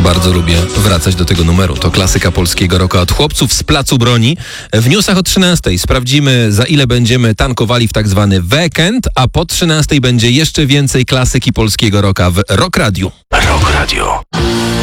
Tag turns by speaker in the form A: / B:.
A: Bardzo lubię wracać do tego numeru. To klasyka polskiego rocka od chłopców z Placu Broni. W newsach o 13:00 sprawdzimy, za ile będziemy tankowali w tak zwany weekend, a po 13:00 będzie jeszcze więcej klasyki polskiego rocka w Rock Radiu.
B: Rock Radio.